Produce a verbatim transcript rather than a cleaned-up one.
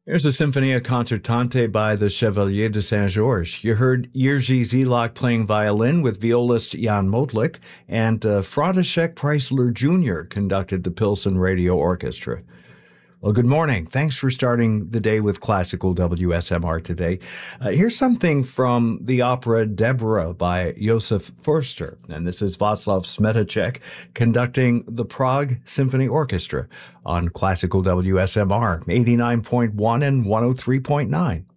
Here's a Symphonia Concertante by the Chevalier de Saint-Georges. You heard Jerzy Zelak playing violin with violist Jan Modlik, and uh, František Preisler Junior conducted the Pilsen Radio Orchestra. Well, good morning. Thanks for starting the day with classical W S M R today. Uh, here's something from the opera Deborah by Josef Forster, and this is Václav Smetacek conducting the Prague Symphony Orchestra on classical W S M R eighty-nine point one and one oh three point nine.